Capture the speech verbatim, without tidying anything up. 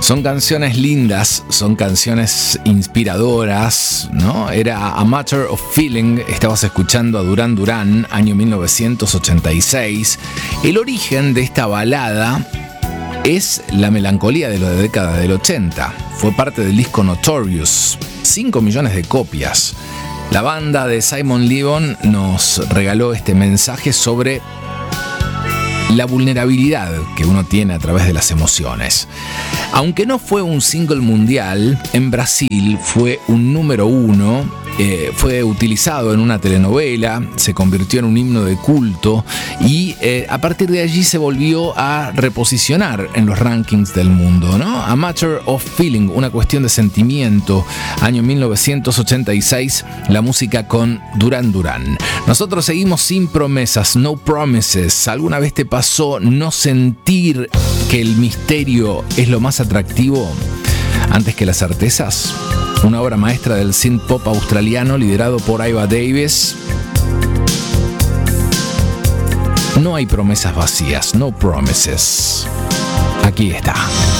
Son canciones lindas, son canciones inspiradoras, ¿no? Era A Matter of Feeling, estabas escuchando a Duran Duran, año mil novecientos ochenta y seis. El origen de esta balada es la melancolía de la década del ochenta. Fue parte del disco Notorious, cinco millones de copias. La banda de Simon Le Bon nos regaló este mensaje sobre la vulnerabilidad que uno tiene a través de las emociones. Aunque no fue un single mundial, en Brasil fue un número uno, eh, fue utilizado en una telenovela, se convirtió en un himno de culto y eh, a partir de allí se volvió a reposicionar en los rankings del mundo, ¿no? A Matter of Feeling, una cuestión de sentimiento, año mil novecientos ochenta y seis, la música con Duran Duran. Nosotros seguimos sin promesas, no promises. ¿Alguna vez te pasó no sentir que el misterio es lo más atractivo antes que las certezas? Una obra maestra del synth pop australiano liderado por Iva Davis. No hay promesas vacías, no promises. Aquí está.